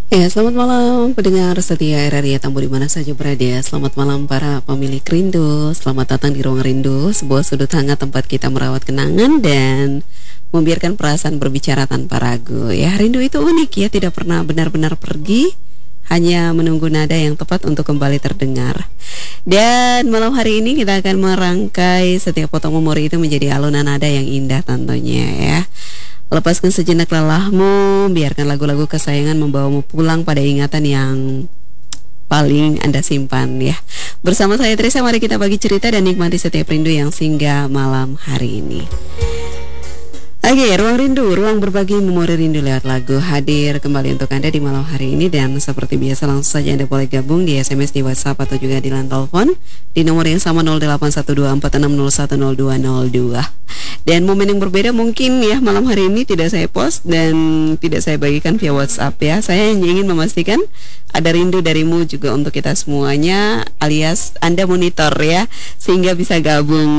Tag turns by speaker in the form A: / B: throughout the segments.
A: Ya, selamat malam pendengar setia RRI Tambu di mana saja berada. Selamat malam para pemilik rindu. Selamat datang di Ruang Rindu, sebuah sudut hangat tempat kita merawat kenangan dan membiarkan perasaan berbicara tanpa ragu. Ya, rindu itu unik ya, tidak pernah benar-benar pergi, hanya menunggu nada yang tepat untuk kembali terdengar. Dan malam hari ini kita akan merangkai setiap potong memori itu menjadi alunan nada yang indah tentunya ya. Lepaskan sejenak lelahmu, biarkan lagu-lagu kesayangan membawamu pulang pada ingatan yang paling Anda simpan ya. Bersama saya Trisa, mari kita bagi cerita dan nikmati setiap rindu yang singgah malam hari ini. Oke, Ruang Rindu, ruang berbagi memori rindu lewat lagu hadir kembali untuk Anda di malam hari ini. Dan seperti biasa langsung saja Anda boleh gabung di SMS, di WhatsApp atau juga di line telepon di nomor yang sama 081246010202. Dan momen yang berbeda mungkin ya malam hari ini tidak saya post dan tidak saya bagikan via WhatsApp ya. Saya hanya ingin memastikan ada rindu darimu juga untuk kita semuanya, alias Anda monitor ya, sehingga bisa gabung.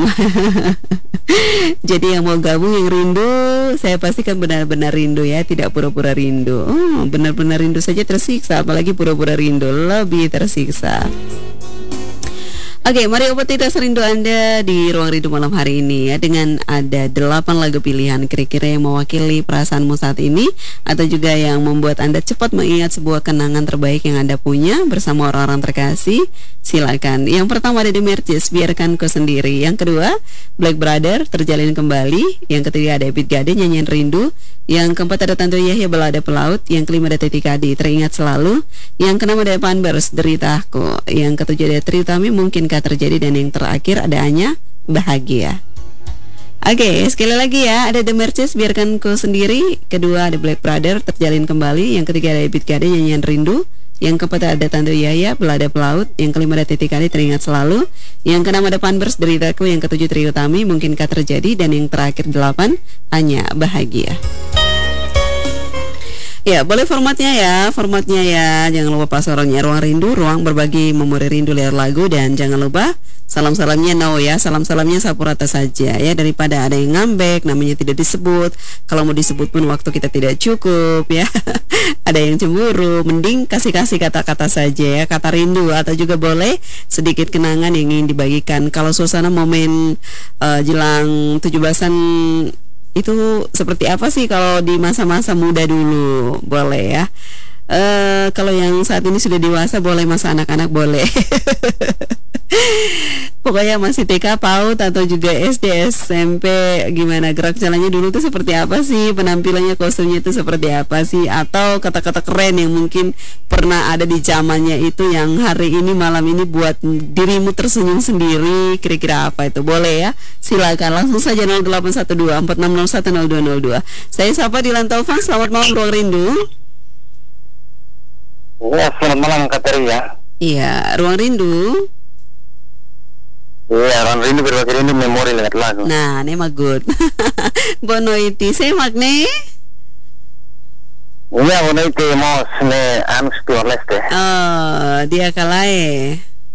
A: Jadi yang mau gabung, yang rindu, saya pastikan benar-benar rindu ya, tidak pura-pura rindu. Benar-benar rindu saja tersiksa, apalagi pura-pura rindu lebih tersiksa. Oke, mari obati rasa rindu Anda di Ruang Rindu malam hari ini ya, dengan ada 8 lagu pilihan kira-kira yang mewakili perasaanmu saat ini, atau juga yang membuat Anda cepat mengingat sebuah kenangan terbaik yang Anda punya bersama orang-orang terkasih. Silakan. Yang pertama ada The Mercies, Biarkan Ku Sendiri. Yang kedua Black Brother, Terjalin Kembali. Yang ketiga ada Ebit Gade, Nyanyian Rindu. Yang keempat ada Tanto Yahya, Balada Pelaut. Yang kelima ada Titi Kadi, Teringat Selalu. Yang keenam ada Panbers, Deritaku. Yang ketujuh ada Tritami, Mungkinkah Terjadi. Dan yang terakhir ada Anya, Bahagia. Oke, sekali lagi ya, ada The Mercies, Biarkan Ku Sendiri. Kedua ada Black Brother, Terjalin Kembali. Yang ketiga ada Ebit Gade, Nyanyian Rindu. Yang keempat ada Tanto Yahya, Balada Pelaut. Yang kelima ada Titi Kadi, Teringat Selalu. Yang keenam ada Panbers, Deritaku. Yang ketujuh Trio Tami, Mungkinkah Terjadi. Dan yang terakhir 8, Anya, Bahagia. Ya, boleh formatnya ya, jangan lupa passwordnya Ruang Rindu, ruang berbagi memori rindu lewat lagu. Dan jangan lupa salam-salamnya no ya, salam-salamnya sapu rata saja ya, daripada ada yang ngambek, namanya tidak disebut. Kalau mau disebut pun waktu kita tidak cukup ya. Ada yang cemburu, mending kasih-kasih kata-kata saja ya, kata rindu, atau juga boleh sedikit kenangan yang ingin dibagikan. Kalau suasana momen jelang 17-an itu seperti apa sih kalau di masa-masa muda dulu, boleh ya. Kalau yang saat ini sudah dewasa boleh, masa anak-anak boleh. Pokoknya masih TK, PAUD atau juga SD, SMP, gimana gerak jalannya dulu tuh seperti apa sih, penampilannya, kostumnya itu seperti apa sih, atau kata-kata keren yang mungkin pernah ada di zamannya itu yang hari ini malam ini buat dirimu tersenyum sendiri, kira-kira apa itu, boleh ya. Silakan langsung saja 081246010202. Saya sapa di line telepon. Selamat malam Ruang Rindu.
B: Ya, selamat malam Kak Teri ya.
A: Iya, Ruang Rindu.
B: Iya, Ruang Rindu berbagi rindu memori lewat lagu.
A: Nah, ini mah good. Bono iti, saya magne.
B: Iya, bono iti mos ne anu Timor Leste.
A: Oh, dia kalai.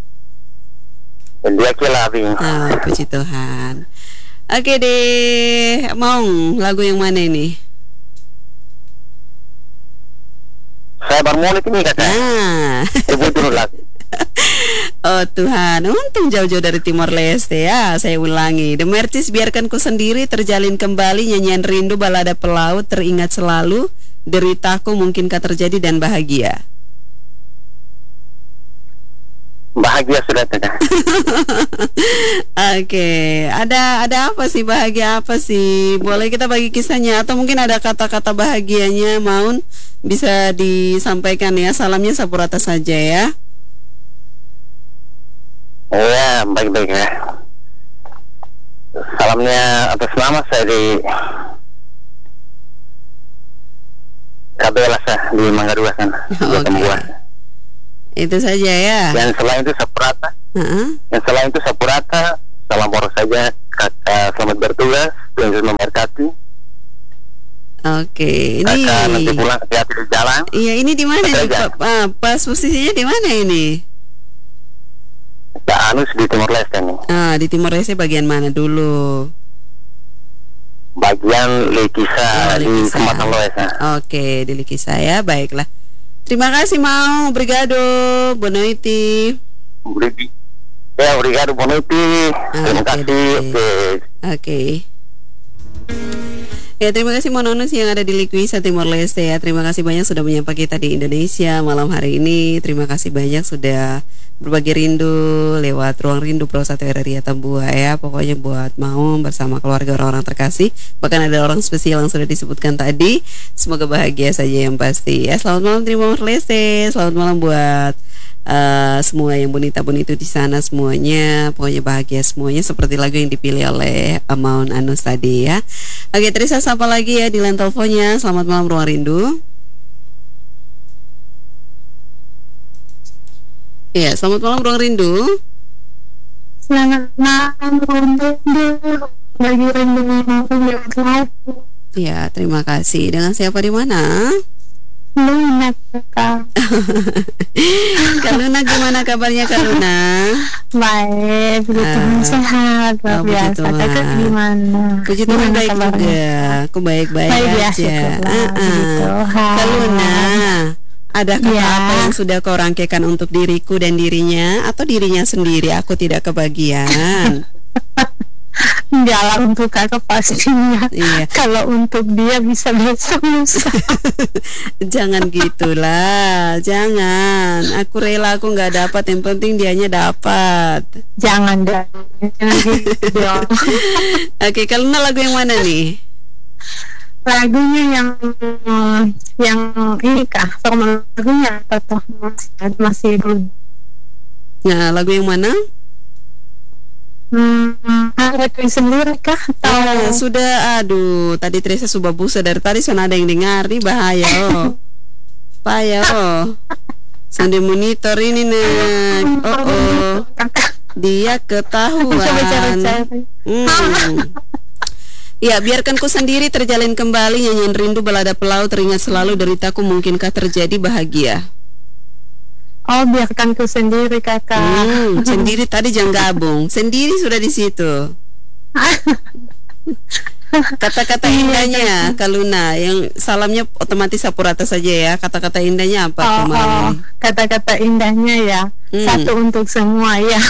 B: Dia kelabi.
A: Oh, puji Tuhan. Oke deh, mau lagu yang mana ini?
B: Saya baru mulai ini Kak. Sebut dulu lagu.
A: Oh Tuhan, untung jauh-jauh dari Timor Leste ya. Saya ulangi, The Mercies, Biarkan Ku Sendiri, Terjalin Kembali, Nyanyian Rindu, Balada Pelaut, Teringat Selalu, Deritaku, Mungkinkah Terjadi, dan Bahagia.
B: Bahagia sudah Kak.
A: Oke, ada apa sih, bahagia apa sih? Boleh kita bagi kisahnya, atau mungkin ada kata-kata bahagianya, Maun bisa disampaikan ya. Salamnya sapu rata saja ya.
B: Iya, baik-baik ya. Salamnya atas nama saya di Kabela di Mangga 2 sana.
A: Oke. Itu saja ya.
B: Yang selain itu Sapurata. Yang selain itu Sapurata, salam poros saja Kakak, selamat bertugas, Tuhan Yesus memberkati.
A: Oke, ini
B: Kakak nanti pulang hati-hati di jalan.
A: Iya, ini di mana nih? Pas posisinya di mana ini?
B: Pak Anus di Timor Leste nih.
A: Di Timor Leste bagian mana dulu?
B: Bagian Lekisa, di Sumatera Loes.
A: Oke, di Lekisa ya, baiklah. Terima kasih mau Brigado Bonoiti.
B: Ya, obrigado Bonoiti. Terima kasih.
A: Oke. Ya, terima kasih Mononus yang ada di Likuisa Timor Leste ya. Terima kasih banyak sudah menyapa kita di Indonesia malam hari ini. Terima kasih banyak sudah berbagi rindu lewat Ruang Rindu Pro 1 RRI Atambua ya. Pokoknya buat mau bersama keluarga orang-orang terkasih. Bahkan ada orang spesial yang sudah disebutkan tadi. Semoga bahagia saja yang pasti ya. Selamat malam Timor Leste. Selamat malam buat semua yang bonita-bonita di sana semuanya. Pokoknya bahagia semuanya seperti lagu yang dipilih oleh Amaun Anus tadi ya. Oke, Teresa sapa lagi ya di line teleponnya. Selamat malam Ruang Rindu. Iya, selamat malam Ruang Rindu.
C: Selamat malam Ruang Rindu. Bagi rindu lagu.
A: Ya, terima kasih. Dengan siapa di mana?
C: Luna Kak.
A: Kak Luna, gimana kabarnya Kak Luna?
C: Baik, begitu sehat, luar biasa. Kakak gimana?
A: Puji Tuhan baik juga. Aku baik-baik aja. Kak Luna, ada kata apa yang sudah kau rangkaikan untuk diriku dan dirinya, atau dirinya sendiri? Aku tidak kebagian.
C: Jalan untuk kakak pastinya.
A: Iya.
C: Kalau untuk dia bisa besok lusa.
A: Jangan gitulah, jangan. Aku rela aku nggak dapat, yang penting dianya dapat.
C: Jangan gitu.
A: Oke, kalau lagu yang mana nih?
C: Lagunya yang ini kah? Formal lagunya atau masih dulu?
A: Nah, lagu yang mana?
C: Lagu sendiri kah? Atau
A: sudah, aduh, tadi Teresa sudah busa dari tadi, soalnya ada yang dengar nih, bahaya oh. Bahaya oh. Sambil monitor ini nih. Oh. Dia ketahuan. Ya, biarkan ku sendiri terjalin kembali, nyanyian rindu balada pelau, teringat selalu deritaku, mungkinkah terjadi bahagia.
C: Oh, biarkan ku sendiri kakak.
A: Sendiri tadi jangan gabung. Sendiri sudah di situ. Kata-kata indahnya Kak Luna, yang salamnya otomatis Sapurata saja ya. Kata-kata indahnya apa kemarin?
C: Kata-kata indahnya ya. Satu untuk semua ya.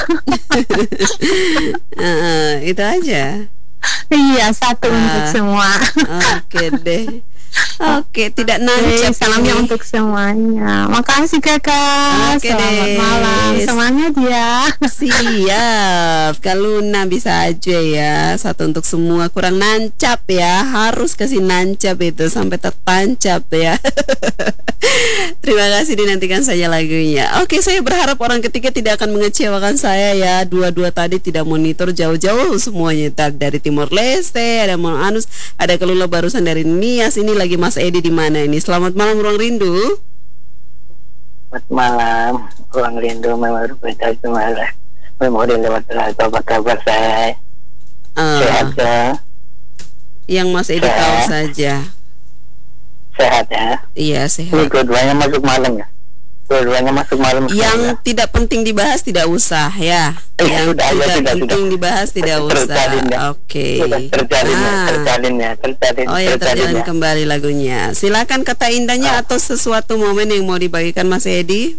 A: Itu aja.
C: Iya, satu untuk semua.
A: Oke deh. Oke, tidak nancap.
C: Salamnya untuk semuanya. Makasih kakak. Selamat malam. Semangat ya.
A: Siap. Kalau bisa aja ya. Satu untuk semua, kurang nancap ya. Harus kasih nancap itu sampai tertancap ya. Terima kasih, dinantikan saja lagunya. Oke, saya berharap orang ketiga tidak akan mengecewakan saya ya. Dua-dua tadi tidak monitor jauh-jauh semuanya. Dari Timor Leste, ada Mon Anus, ada Kelula barusan dari Nias. Ini lagi Mas Edi di mana ini? Selamat malam Ruang Rindu.
B: Selamat malam Ruang Rindu. Memang berita semalam. Memang lewat lagu, apa kabar saya? Sehat ya?
A: Yang Mas Edi tahu saja.
B: Sehat ya?
A: Iya, sehat.
B: Ini keduanya masuk malam ya? Keduanya masuk malam.
A: Yang tidak penting dibahas tidak usah ya. Yang tidak penting dibahas tidak usah. Oke.
B: Terjalin ya.
A: Oh ya, terjalin kembali lagunya. Silakan kata indahnya atau sesuatu momen yang mau dibagikan Mas Edi.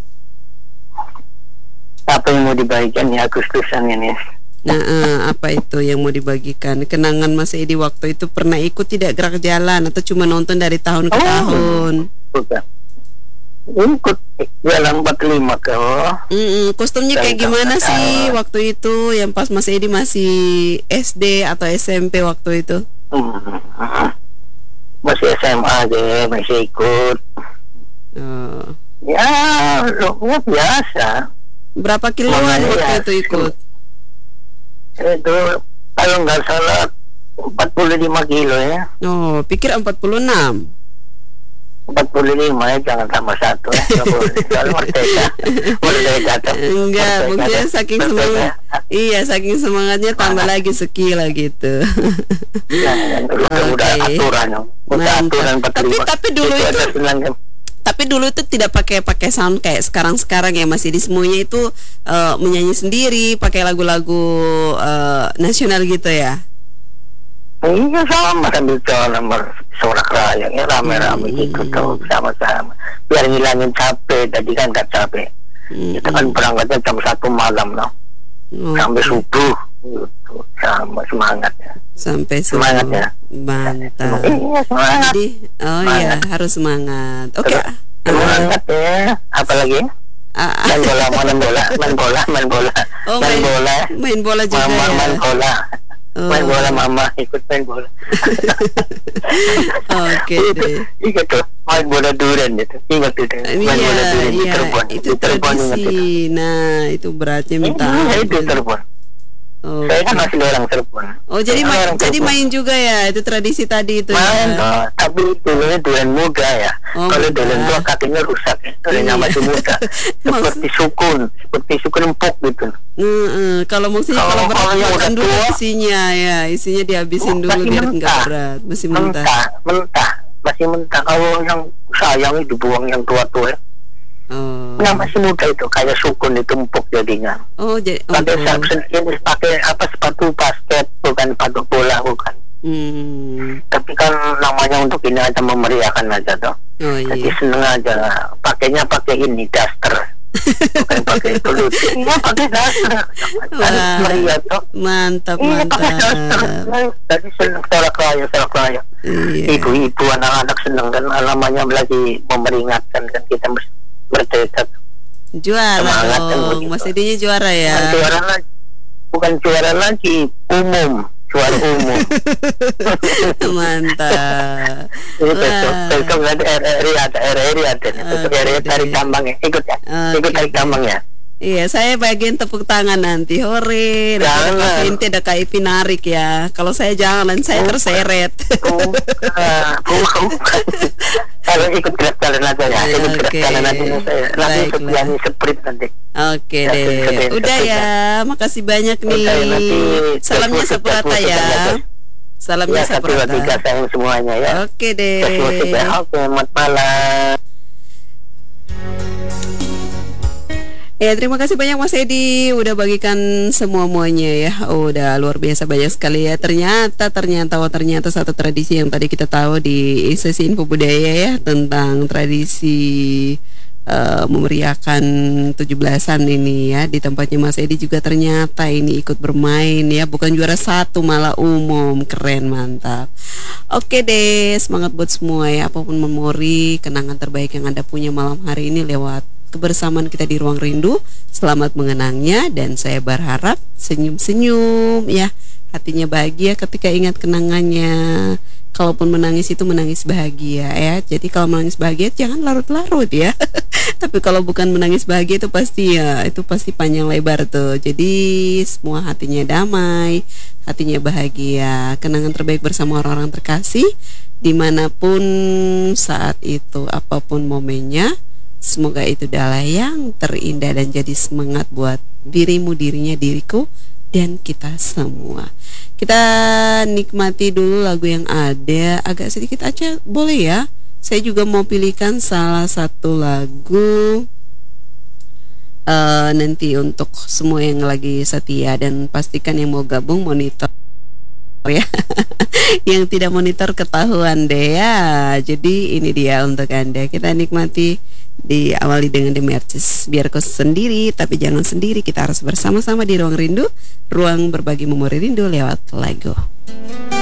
B: Apa yang mau dibagikan ya, Agustusan ini?
A: Nah, apa itu yang mau dibagikan? Kenangan Mas Edi waktu itu pernah ikut tidak gerak jalan atau cuma nonton dari tahun ke tahun?
B: Bukan. Ikut jalan 45 kau.
A: Kostumnya kayak gimana sih waktu itu, yang pas Mas Edi masih SD atau SMP waktu itu?
B: Masih SMA deh, masih ikut. Ya, biasa.
A: Berapa kiloan waktu itu ikut?
B: Itu kalau nggak salah 45 kilo ya.
A: Oh, pikir 46.
B: 45 ya, jangan tambah satu ya. Kalau merdeka
A: enggak, mungkin saking semangat. Iya, saking semangatnya tambah lagi sekilo gitu.
B: Udah aturan,
A: tapi dulu itu tidak pakai sound kayak sekarang ya, masih di semuanya itu menyanyi sendiri, pakai lagu-lagu nasional gitu ya.
B: Iya sama sambil jalan sorak raya ya rame-rame gitu tuh sama-sama biar ngilangin capek. Tadi kan nggak capek. Kita kan berangkatnya jam 1 malam loh. Sampai subuh gitu. Sama semangatnya.
A: Sampai
B: semangat ya.
A: Mantap.
B: Iya semangat.
A: Jadi iya harus semangat. Oke.
B: Semangat ya. Apalagi? Main bola.
A: Oh, main bola juga
B: mama,
A: ya.
B: Main bola. Main bola mama ikut main bola.
A: Oke deh.
B: Iya tuh main bola durian itu. Ingat itu. Main bola durian di Cirebon.
A: Itu tradisi. Nah itu beratnya minta.
B: Itu Cirebon. Saya kan masih orang Cirebon.
A: Oh jadi main juga ya. Itu tradisi tadi itu.
B: Main ya. Tapi dulunya durian muda ya. Kalau durian tua kakinya rusak ya. Duriannya masih muda. Seperti sukun empuk gitu.
A: Kalau maksudnya kalau berat makan dulu isinya dihabisin dulu biar enggak berat. Masih mentah. Masih mentah. Kalau yang sayang itu buang yang tua-tua. Yang masih muda itu kayak sukun itu empuk jadinya. Pakai sepatu basket bukan sepatu bola bukan. Tapi kan namanya untuk ini aja memeriahkan aja toh. Jadi seneng aja. Pakainya pakai ini daster. Bukan pakai pelut. Iya pakai daster. Meriah toh. Mantap.
B: Tadi seneng sorak raya. Ibu-ibu anak-anak seneng kan namanya lagi memeringatkan kan kita merdeka.
A: Juara dong. Mas Edinya juara ya.
B: Bukan juara lagi umum. Juara umum.
A: Mantap.
B: Besok nanti RRI ada. RRI tarik tambang ya. Ikut tarik tambang ya.
A: Iya, saya bagian tepuk tangan nanti. Hore. Nanti ada KIP narik ya. Kalau saya jangan, saya terseret.
B: Kalau ikut gerak jalan aja ya. Ikut gerak jalan aja saya. Nanti setiani sprint nanti.
A: Oke deh. Udah ya. Makasih banyak nih. Salamnya Saprata ya. Salamnya Saprata.
B: Sayang semuanya ya.
A: Oke deh.
B: Oke, selamat malam.
A: Ya terima kasih banyak Mas Edi udah bagikan semuanya ya. Udah luar biasa banyak sekali ya. Ternyata satu tradisi yang tadi kita tahu di sesi info budaya ya tentang tradisi memeriahkan 17-an ini ya di tempatnya Mas Edi juga ternyata ini ikut bermain ya, bukan juara satu malah umum. Keren, mantap. Oke deh, semangat buat semua ya, apapun memori kenangan terbaik yang Anda punya malam hari ini lewat kebersamaan kita di Ruang Rindu. Selamat mengenangnya dan saya berharap senyum-senyum ya, hatinya bahagia ketika ingat kenangannya. Kalaupun menangis itu menangis bahagia ya. Jadi kalau menangis bahagia jangan larut-larut ya. Tapi kalau bukan menangis bahagia itu pasti ya, itu pasti panjang lebar tuh. Jadi semua hatinya damai, hatinya bahagia, kenangan terbaik bersama orang-orang terkasih dimanapun saat itu, apapun momennya. Semoga itu adalah yang terindah dan jadi semangat buat dirimu, diriku, dan kita semua. Kita nikmati dulu lagu yang ada, agak sedikit aja boleh ya. Saya juga mau pilihkan salah satu lagu nanti untuk semua yang lagi setia, dan pastikan yang mau gabung monitor ya. Yang tidak monitor ketahuan deh ya. Jadi ini dia untuk Anda. Kita nikmati, diawali dengan The Mercies, biar kau sendiri tapi jangan sendiri. Kita harus bersama-sama di Ruang Rindu, ruang berbagi memori rindu lewat lagu.